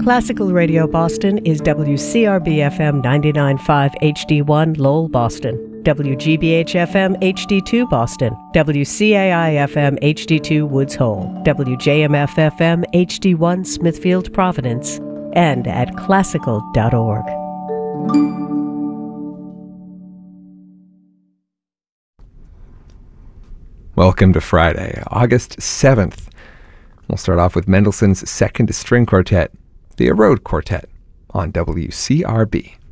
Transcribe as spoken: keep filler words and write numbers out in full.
Classical Radio Boston is W C R B F M ninety-nine point five H D one Lowell, Boston, W G B H F M H D two Boston, W C A I F M H D two Woods Hole, W J M F F M H D one Smithfield, Providence, and at classical dot org. Welcome to Friday, August seventh. We'll start off with Mendelssohn's Second String Quartet, the Erode Quartet, on W C R B.